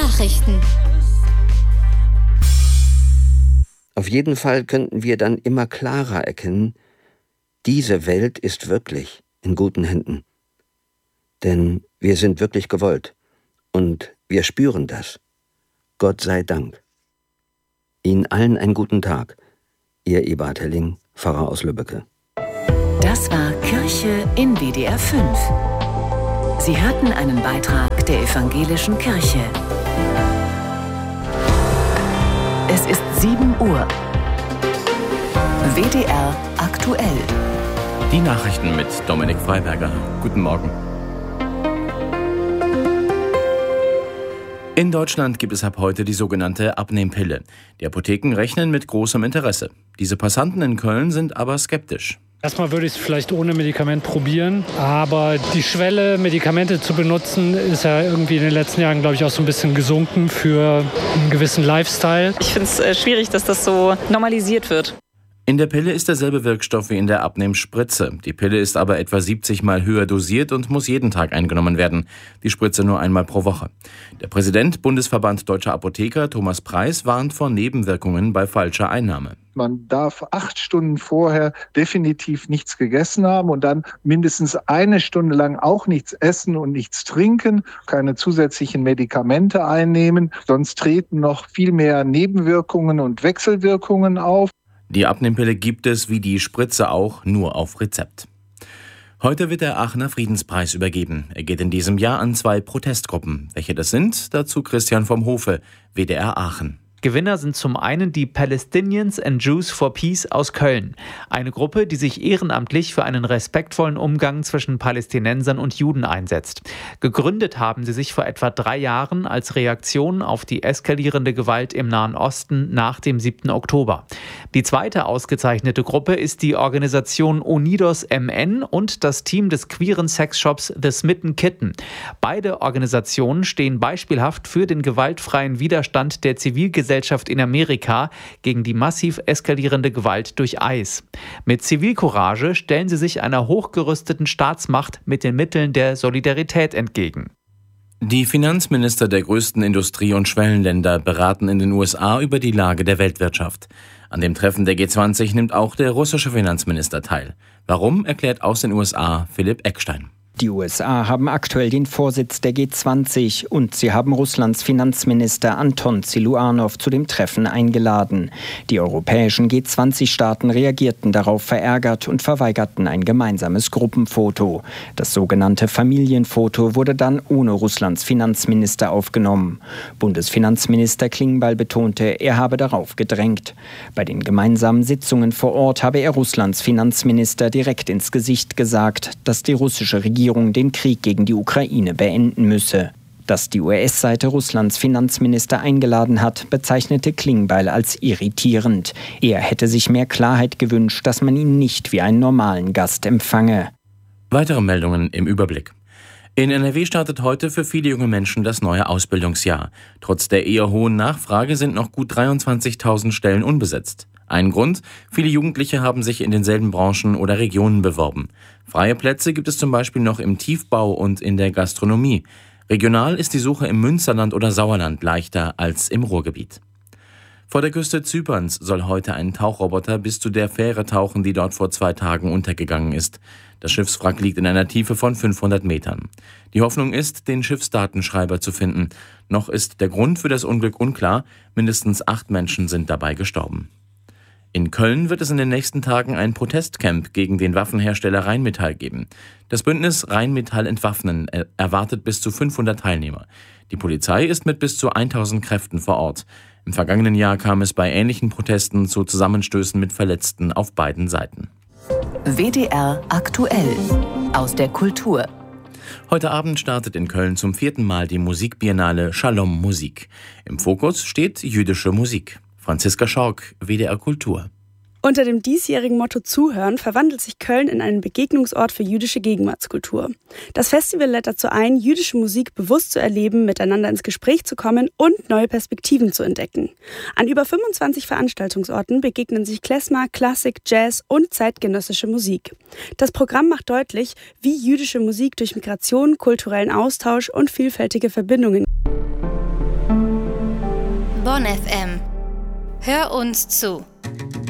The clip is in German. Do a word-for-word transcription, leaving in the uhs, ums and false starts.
Nachrichten. Auf jeden Fall könnten wir dann immer klarer erkennen, diese Welt ist wirklich in guten Händen. Denn wir sind wirklich gewollt und wir spüren das. Gott sei Dank. Ihnen allen einen guten Tag. Ihr Eberhard Helling, Pfarrer aus Lübbecke. Das war Kirche in W D R fünf. Sie hörten einen Beitrag der Evangelischen Kirche. Es ist sieben Uhr. W D R aktuell. Die Nachrichten mit Dominik Freiberger. Guten Morgen. In Deutschland gibt es ab heute die sogenannte Abnehmpille. Die Apotheken rechnen mit großem Interesse. Diese Passanten in Köln sind aber skeptisch. Erstmal würde ich es vielleicht ohne Medikament probieren, aber die Schwelle, Medikamente zu benutzen, ist ja irgendwie in den letzten Jahren, glaube ich, auch so ein bisschen gesunken für einen gewissen Lifestyle. Ich finde es äh, schwierig, dass das so normalisiert wird. In der Pille ist derselbe Wirkstoff wie in der Abnehmspritze. Die Pille ist aber etwa siebzig Mal höher dosiert und muss jeden Tag eingenommen werden. Die Spritze nur einmal pro Woche. Der Präsident Bundesverband Deutscher Apotheker, Thomas Preis, warnt vor Nebenwirkungen bei falscher Einnahme. Man darf acht Stunden vorher definitiv nichts gegessen haben und dann mindestens eine Stunde lang auch nichts essen und nichts trinken, keine zusätzlichen Medikamente einnehmen. Sonst treten noch viel mehr Nebenwirkungen und Wechselwirkungen auf. Die Abnehmpille gibt es, wie die Spritze auch, nur auf Rezept. Heute wird der Aachener Friedenspreis übergeben. Er geht in diesem Jahr an zwei Protestgruppen. Welche das sind? Dazu Christian vom Hofe, W D R Aachen. Gewinner sind zum einen die Palestinians and Jews for Peace aus Köln. Eine Gruppe, die sich ehrenamtlich für einen respektvollen Umgang zwischen Palästinensern und Juden einsetzt. Gegründet haben sie sich vor etwa drei Jahren als Reaktion auf die eskalierende Gewalt im Nahen Osten nach dem siebten Oktober. Die zweite ausgezeichnete Gruppe ist die Organisation Unidos M N und das Team des queeren Sexshops The Smitten Kitten. Beide Organisationen stehen beispielhaft für den gewaltfreien Widerstand der Zivilgesellschaft in Amerika gegen die massiv eskalierende Gewalt durch I C E. Mit Zivilcourage stellen sie sich einer hochgerüsteten Staatsmacht mit den Mitteln der Solidarität entgegen. Die Finanzminister der größten Industrie- und Schwellenländer beraten in den U S A über die Lage der Weltwirtschaft. An dem Treffen der G zwanzig nimmt auch der russische Finanzminister teil. Warum, erklärt aus den U S A Philipp Eckstein. Die U S A haben aktuell den Vorsitz der G zwanzig und sie haben Russlands Finanzminister Anton Siluanow zu dem Treffen eingeladen. Die europäischen G zwanzig-Staaten reagierten darauf verärgert und verweigerten ein gemeinsames Gruppenfoto. Das sogenannte Familienfoto wurde dann ohne Russlands Finanzminister aufgenommen. Bundesfinanzminister Klingbeil betonte, er habe darauf gedrängt. Bei den gemeinsamen Sitzungen vor Ort habe er Russlands Finanzminister direkt ins Gesicht gesagt, dass die russische Regierung den Krieg gegen die Ukraine beenden müsse. Dass die U S-Seite Russlands Finanzminister eingeladen hat, bezeichnete Klingbeil als irritierend. Er hätte sich mehr Klarheit gewünscht, dass man ihn nicht wie einen normalen Gast empfange. Weitere Meldungen im Überblick. In N R W startet heute für viele junge Menschen das neue Ausbildungsjahr. Trotz der eher hohen Nachfrage sind noch gut dreiundzwanzigtausend Stellen unbesetzt. Ein Grund: viele Jugendliche haben sich in denselben Branchen oder Regionen beworben. Freie Plätze gibt es zum Beispiel noch im Tiefbau und in der Gastronomie. Regional ist die Suche im Münsterland oder Sauerland leichter als im Ruhrgebiet. Vor der Küste Zyperns soll heute ein Tauchroboter bis zu der Fähre tauchen, die dort vor zwei Tagen untergegangen ist. Das Schiffswrack liegt in einer Tiefe von fünfhundert Metern. Die Hoffnung ist, den Schiffsdatenschreiber zu finden. Noch ist der Grund für das Unglück unklar. Mindestens acht Menschen sind dabei gestorben. In Köln wird es in den nächsten Tagen ein Protestcamp gegen den Waffenhersteller Rheinmetall geben. Das Bündnis Rheinmetall entwaffnen erwartet bis zu fünfhundert Teilnehmer. Die Polizei ist mit bis zu tausend Kräften vor Ort. Im vergangenen Jahr kam es bei ähnlichen Protesten zu Zusammenstößen mit Verletzten auf beiden Seiten. W D R aktuell aus der Kultur. Heute Abend startet in Köln zum vierten Mal die Musikbiennale Shalom Musik. Im Fokus steht jüdische Musik. Franziska Schork, W D R Kultur. Unter dem diesjährigen Motto Zuhören verwandelt sich Köln in einen Begegnungsort für jüdische Gegenwartskultur. Das Festival lädt dazu ein, jüdische Musik bewusst zu erleben, miteinander ins Gespräch zu kommen und neue Perspektiven zu entdecken. An über fünfundzwanzig Veranstaltungsorten begegnen sich Klezmer, Klassik, Jazz und zeitgenössische Musik. Das Programm macht deutlich, wie jüdische Musik durch Migration, kulturellen Austausch und vielfältige Verbindungen Bonn F M. Hör uns zu.